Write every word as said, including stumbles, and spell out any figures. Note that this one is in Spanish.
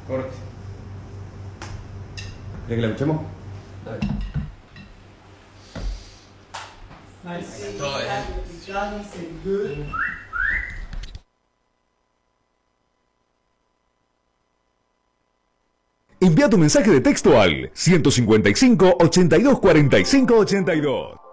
Corte. ¿Ya que la escuchamos? Dale. Nice. Todo, eh. Good. Envía tu mensaje de texto al ciento cincuenta y cinco, ochenta y dos, cuarenta y cinco, ochenta y dos.